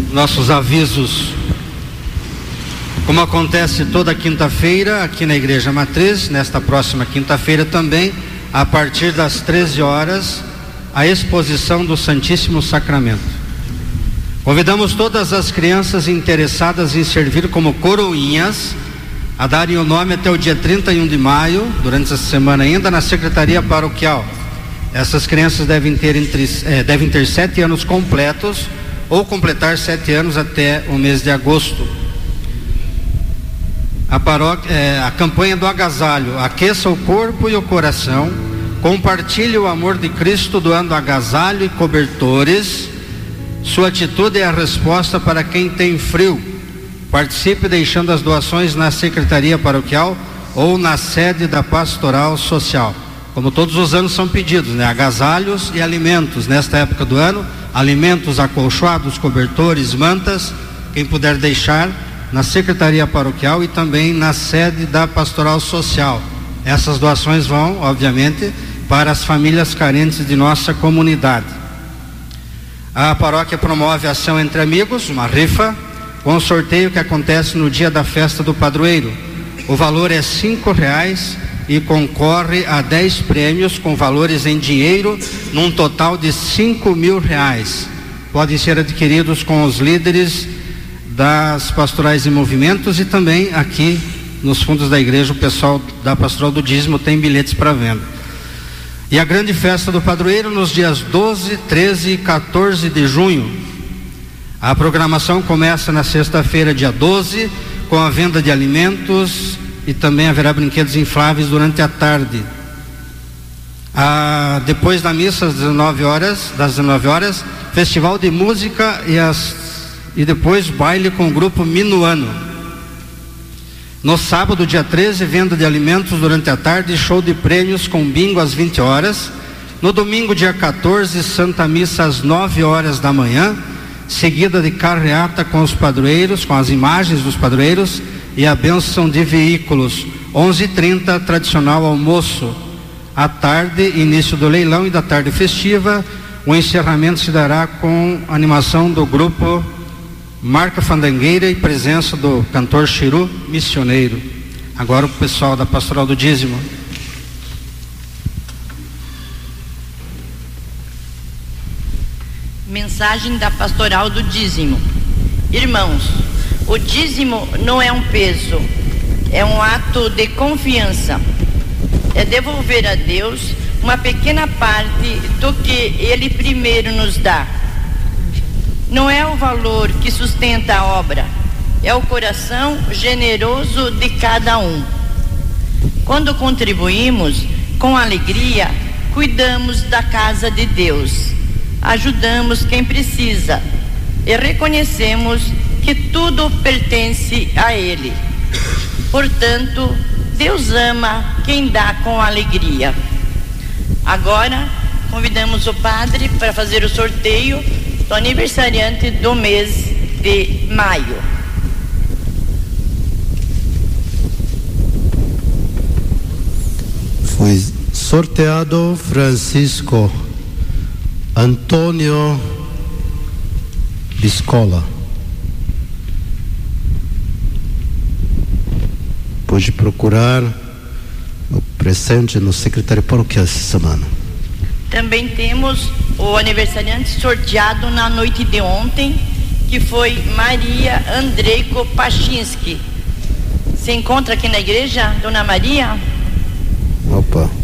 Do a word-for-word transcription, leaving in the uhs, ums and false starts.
nossos avisos. Como acontece toda quinta-feira aqui na Igreja Matriz, nesta próxima quinta-feira também, a partir das treze horas, a exposição do Santíssimo Sacramento. Convidamos todas as crianças interessadas em servir como coroinhas a darem o nome até o dia trinta e um de maio, durante essa semana ainda, na Secretaria Paroquial. Essas crianças devem ter, entre, eh, devem ter sete anos completos ou completar sete anos até o mês de agosto. A, paróquia, eh, a campanha do agasalho: aqueça o corpo e o coração, compartilhe o amor de Cristo doando agasalho e cobertores. Sua atitude é a resposta para quem tem frio. Participe deixando as doações na Secretaria Paroquial ou na sede da Pastoral Social. Como todos os anos são pedidos, né? Agasalhos e alimentos nesta época do ano, alimentos, acolchoados, cobertores, mantas, quem puder deixar na Secretaria Paroquial e também na sede da Pastoral Social. Essas doações vão, obviamente, para as famílias carentes de nossa comunidade. A paróquia promove ação entre amigos, uma rifa, com um sorteio que acontece no dia da festa do padroeiro. O valor é cinco reais e concorre a dez prêmios com valores em dinheiro, num total de cinco mil reais. Podem ser adquiridos com os líderes das pastorais em movimentos e também aqui nos fundos da igreja o pessoal da Pastoral do Dízimo tem bilhetes para venda. E a grande festa do padroeiro nos dias doze, treze e quatorze de junho. A programação começa na sexta-feira, dia doze, com a venda de alimentos e também haverá brinquedos infláveis durante a tarde. Ah, depois da missa às dezenove horas, das dezenove horas, festival de música e, as, e depois baile com o grupo Minuano. No sábado, dia treze, venda de alimentos durante a tarde, show de prêmios com bingo às vinte horas. No domingo, dia quatorze, Santa Missa às nove horas da manhã, seguida de carreata com os padroeiros, com as imagens dos padroeiros e a bênção de veículos. onze e trinta, tradicional almoço. À tarde, início do leilão e da tarde festiva. O encerramento se dará com animação do grupo Marca Fandangueira e presença do cantor Chiru Missioneiro. Agora o pessoal da Pastoral do Dízimo. Mensagem da Pastoral do Dízimo. Irmãos, o dízimo não é um peso, é um ato de confiança. É devolver a Deus uma pequena parte do que Ele primeiro nos dá. Não é o valor que sustenta a obra, é o coração generoso de cada um. Quando contribuímos com alegria, cuidamos da casa de Deus, ajudamos quem precisa e reconhecemos que tudo pertence a Ele. Portanto, Deus ama quem dá com alegria. Agora, convidamos o padre para fazer o sorteio do aniversariante do mês de maio. Foi sorteado Francisco Antônio Biscola. Pode procurar o presente no secretário paroquial essa semana. Também temos o aniversariante sorteado na noite de ontem, que foi Maria Andreico Pachinski. Se encontra aqui na igreja, Dona Maria? Opa.